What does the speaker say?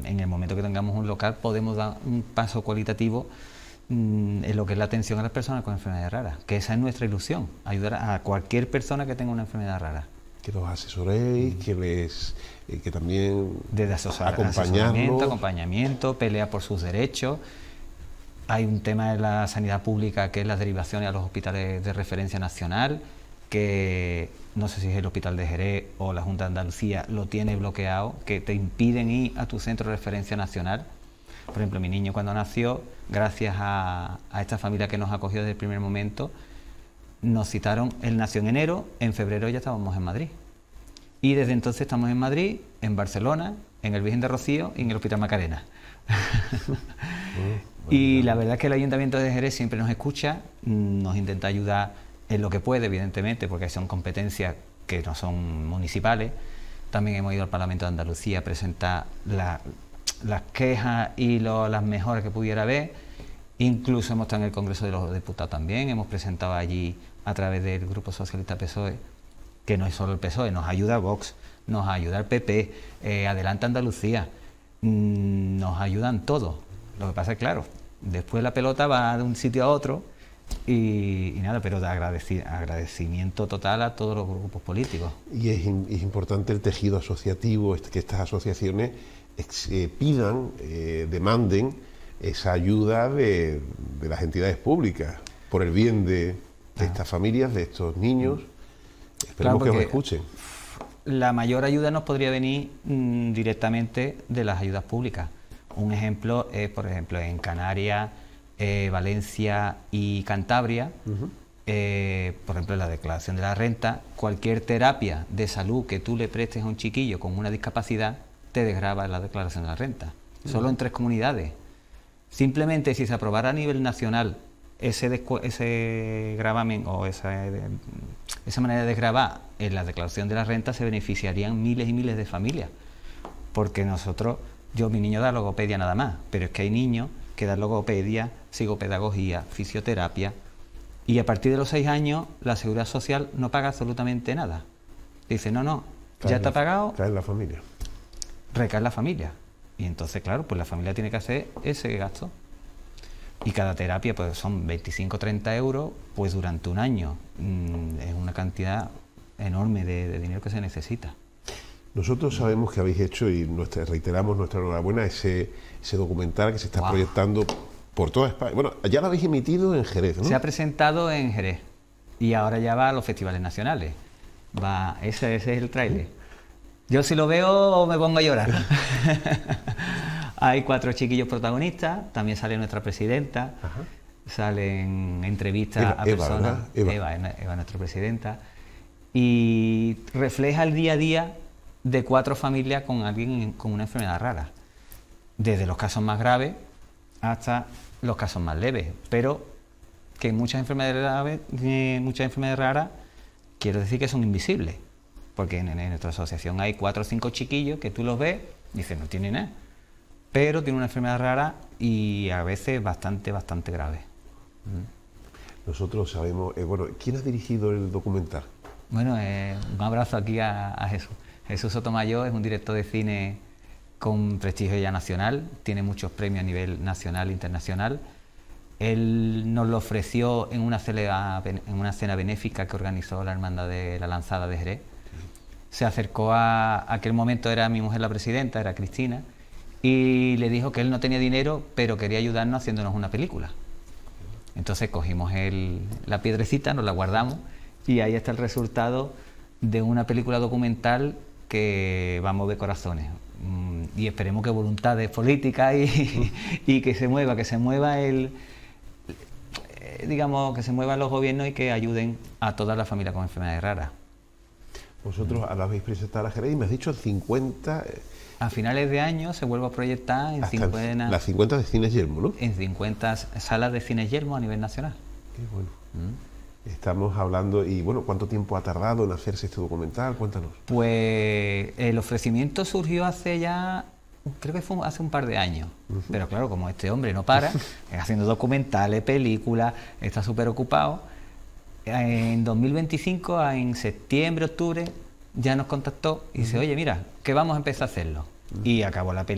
en el momento que tengamos un local podemos dar un paso cualitativo en lo que es la atención a las personas con enfermedades raras, que esa es nuestra ilusión, ayudar a cualquier persona que tenga una enfermedad rara. Que los asesoréis, que también desde acompañamiento, pelea por sus derechos. Hay un tema de la sanidad pública que es las derivaciones a los hospitales de referencia nacional, que no sé si es el Hospital de Jerez o la Junta de Andalucía lo tiene bloqueado, que te impiden ir a tu centro de referencia nacional. Por ejemplo, mi niño cuando nació, gracias a esta familia que nos acogió desde el primer momento, nos citaron, él nació en enero, en febrero ya estábamos en Madrid. Y desde entonces estamos en Madrid, en Barcelona, en el Virgen de Rocío y en el Hospital Macarena. Y la verdad es que el Ayuntamiento de Jerez siempre nos escucha, nos intenta ayudar en lo que puede, evidentemente, porque son competencias que no son municipales. También hemos ido al Parlamento de Andalucía a presentar las quejas y las mejoras que pudiera haber. Incluso hemos estado en el Congreso de los Diputados también, hemos presentado allí a través del Grupo Socialista PSOE, que no es solo el PSOE, nos ayuda Vox, nos ayuda el PP, Adelante Andalucía, nos ayudan todos. Lo que pasa es, claro, después la pelota va de un sitio a otro y nada, pero de agradecimiento total a todos los grupos políticos. Y es importante el tejido asociativo, que estas asociaciones pidan, demanden esa ayuda de las entidades públicas por el bien de estas familias, de estos niños. Esperemos que os escuchen. La mayor ayuda nos podría venir directamente de las ayudas públicas. Un ejemplo es, por ejemplo, en Canarias, Valencia y Cantabria, por ejemplo, en la declaración de la renta, cualquier terapia de salud que tú le prestes a un chiquillo con una discapacidad te desgrava la declaración de la renta. Solo en 3 comunidades. Simplemente si se aprobara a nivel nacional ese gravamen o esa manera de desgravar en la declaración de la renta, se beneficiarían miles y miles de familias. Porque mi niño da logopedia nada más, pero es que hay niños que dan logopedia, psicopedagogía, fisioterapia, y a partir de los 6 años la Seguridad Social no paga absolutamente nada. Dice, no, ya está pagado. Cae en la familia. Recae en la familia. Y entonces, claro, pues la familia tiene que hacer ese gasto. Y cada terapia pues son 25 o 30 euros, pues durante un año. Es una cantidad enorme de dinero que se necesita. Nosotros sabemos que habéis hecho, y reiteramos nuestra enhorabuena, ese documental que se está proyectando por toda España. Bueno, ya lo habéis emitido en Jerez, ¿no? Se ha presentado en Jerez y ahora ya va a los festivales nacionales. Ese es el tráiler. Yo si lo veo me pongo a llorar. Hay 4 chiquillos protagonistas, también sale nuestra presidenta, salen entrevistas a personas. Eva es nuestra presidenta. Y refleja el día a día de 4 familias con alguien con una enfermedad rara, desde los casos más graves hasta los casos más leves, pero que muchas enfermedades raras, quiero decir que son invisibles, porque en nuestra asociación hay 4 o 5 chiquillos que tú los ves y dices, no tienen nada, pero tienen una enfermedad rara y a veces bastante grave. Nosotros sabemos, ¿quién ha dirigido el documental? Bueno, un abrazo aquí a Jesús. Jesús Sotomayor es un director de cine con prestigio ya nacional, tiene muchos premios a nivel nacional e internacional. Él nos lo ofreció en una cena benéfica que organizó la Hermandad de la Lanzada de Jerez. Se acercó a aquel momento era mi mujer la presidenta, era Cristina, y le dijo que él no tenía dinero, pero quería ayudarnos haciéndonos una película. Entonces cogimos la piedrecita, nos la guardamos, y ahí está el resultado de una película documental que va a mover corazones. Y esperemos que voluntades políticas y que se mueva digamos, que se muevan los gobiernos y que ayuden a todas las familias con enfermedades raras. Vosotros la habéis presentado a Jerez y me has dicho 50... A finales de año se vuelve a proyectar en 50... Las 50 de Cines Yelmo, ¿no? En 50 salas de Cines Yelmo a nivel nacional. Qué bueno. Estamos hablando, y bueno, ¿cuánto tiempo ha tardado en hacerse este documental? Cuéntanos. Pues el ofrecimiento surgió creo que fue hace un par de años, pero claro, como este hombre no para, haciendo documentales, películas, está súper ocupado. En 2025, en septiembre, octubre, ya nos contactó y dice, oye, mira, que vamos a empezar a hacerlo. Y acabó la película.